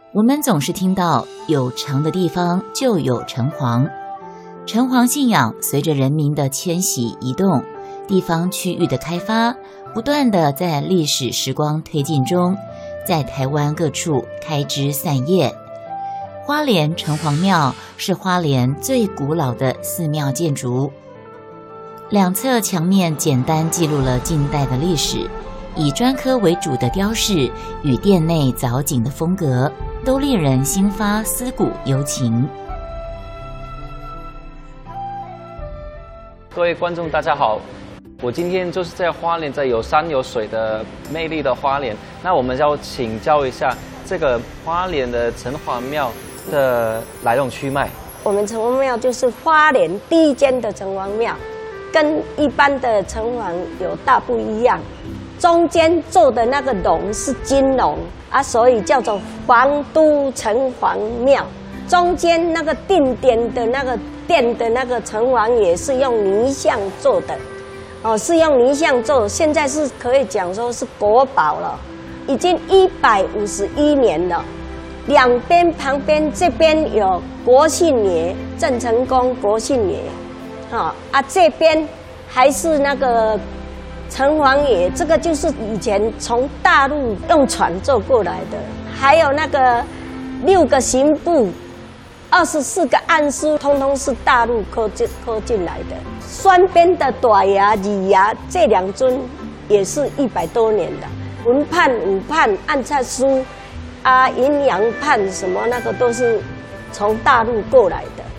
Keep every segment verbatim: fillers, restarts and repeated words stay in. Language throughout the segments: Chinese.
我们总是听到有城的地方就有城隍，城隍信仰随着人民的迁徙移动，地方区域的开发，不断的在历史时光推进中，在台湾各处开枝散叶。花莲城隍庙是花莲最古老的寺庙建筑，两侧墙面简单记录了近代的历史，以砖刻为主的雕饰与殿内藻井的风格，都令人心发思古幽情。 各位观众大家好，我今天就是在花莲，在有山有水的魅力的花莲，那我们要请教一下这个花莲的城隍庙的来龙去脉。 我们城隍庙就是花莲第一间的城隍庙，跟一般的城隍有大不一样，中间做的那个龙是金龙啊，所以叫做皇都城隍庙。中间那个定点的那个殿的那个城隍也是用泥像做的，哦，是用泥像做，现在是可以讲说是国宝了，已经一百五十一年了。两边旁边这边有国姓爷郑成功国姓爷，啊啊这边还是那个城隍爷，这个就是以前从大陆用船坐过来的，还有那个六个刑部。二十四个案书，通通是大陆刻进刻进来的。双边的大衙、二衙这两尊也是一百多年的。文判、武判、按察书啊、阴阳判什么那个都是从大陆过来的。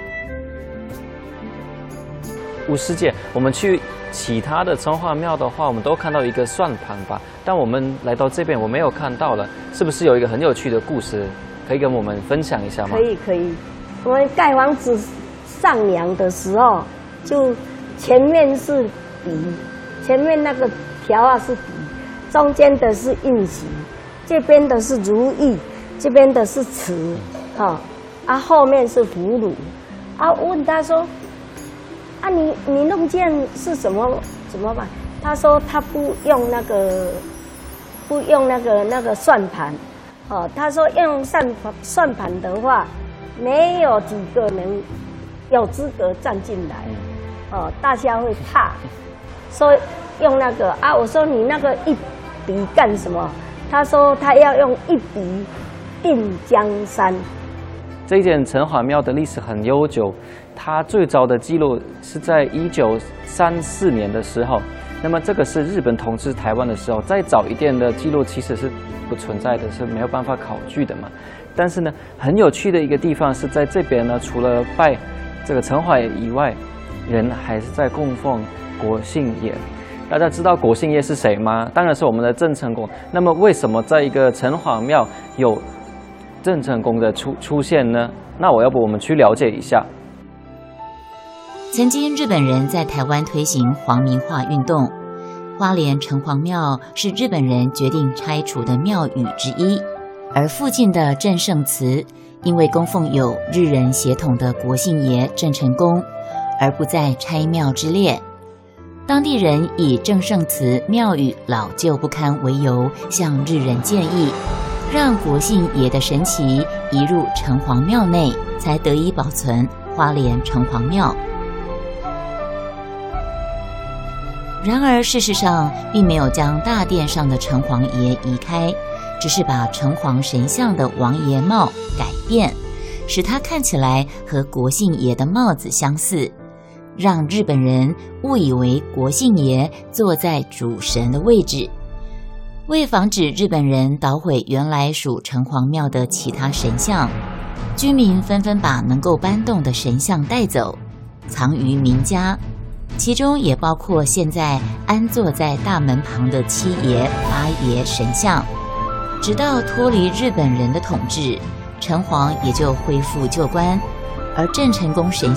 吴师姐，我们去其他的城隍庙的话，我们都看到一个算盘吧，但我们来到这边我没有看到了，是不是有一个很有趣的故事？可以跟我们分享一下吗？ 可以可以，我们盖房子上梁的时候，就前面是底，前面那个条啊是底，中间的是印玺，这边的是如意，这边的是瓷，啊啊后面是葫芦，啊问他说，啊你你弄这样是什么怎么办？他说他不用那个不用那个那个算盘。哦，他说用算盘算盘的话，没有几个人有资格站进来，哦，大家会怕，说用那个啊，我说你那个一笔干什么？他说他要用一笔定江山。 这间城隍庙的历史很悠久，它最早的记录是在一九三四年的时候。那么这个是日本统治台湾的时候，再早一点的记录其实是不存在的，是没有办法考据的嘛。但是呢，很有趣的一个地方是在这边呢，除了拜这个城隍爷以外，人还是在供奉国姓爷。大家知道国姓爷是谁吗？当然是我们的郑成功。那么为什么在一个城隍庙有郑成功的出出现呢？那我要不我们去了解一下。 曾经日本人在台湾推行皇民化运动，花莲城隍庙是日本人决定拆除的庙宇之一，而附近的郑圣祠因为供奉有日人血统的国姓爷郑成功，而不在拆庙之列。当地人以郑圣祠庙宇老旧不堪为由，向日人建议，让国姓爷的神旗移入城隍庙内，才得以保存花莲城隍庙。然而事实上并没有将大殿上的城隍爷移开，只是把城隍神像的王爷帽改变，使它看起来和国姓爷的帽子相似，让日本人误以为国姓爷坐在主神的位置。为防止日本人捣毁原来属城隍庙的其他神像，居民纷纷把能够搬动的神像带走，藏于民家，其中也包括现在安坐在大门旁的七爷、八爷神像。直到脱离日本人的统治，城隍也就恢复旧观，而郑成功神